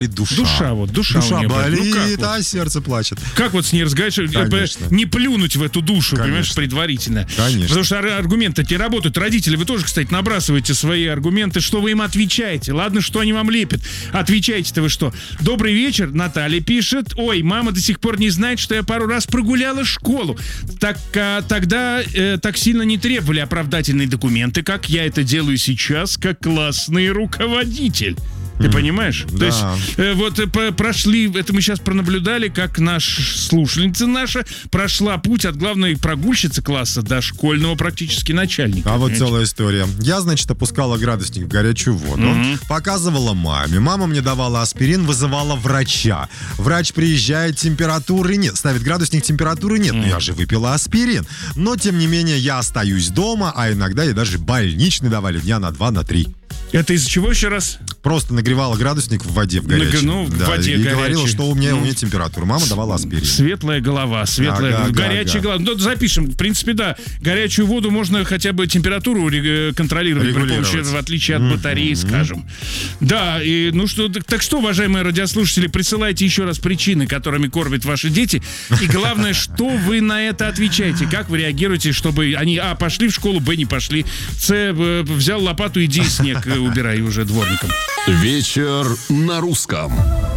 Душа у нее болит, как а сердце плачет. Как вот с ней разговариваешь, не плюнуть в эту душу, понимаешь, предварительно. Конечно. Потому что аргументы не работают. Родители, вы тоже, кстати, набрасываете свои аргументы. Что вы им отвечаете? Ладно, что они вам лепят. Отвечаете-то вы что? Добрый вечер, Наталья пишет. Ой, мама до сих пор не знает, что я пару раз прогуляла школу. Тогда так сильно не требовали оправдательные документы, как я это делаю сейчас, как классный руководитель. Ты понимаешь? Да. То есть вот прошли, это мы сейчас пронаблюдали, как слушательница наша прошла путь от главной прогульщицы класса до школьного практически начальника. А вот целая история. Я, значит, опускала градусник в горячую воду, показывала маме. Мама мне давала аспирин, вызывала врача. Врач приезжает, температуры нет. Ставит градусник, температуры нет. Но я же выпила аспирин. Но, тем не менее, я остаюсь дома, а иногда и даже больничный давали дня на 2, на 3. Это из-за чего еще раз? Просто нагревала градусник в воде в горячей. В воде и горячей. говорила, что у меня температура. Мама давала аспирин. Светлая голова, горячая голова. Ну, запишем. В принципе, да, горячую воду можно хотя бы температуру контролировать при помощи, в отличие от батареи, скажем. Да, и так что, уважаемые радиослушатели, присылайте еще раз причины, которыми кормят ваши дети. И главное, что вы на это отвечаете. Как вы реагируете, чтобы они, пошли в школу, не пошли, взял лопату, иди снег убирай уже дворником. Вечер на русском.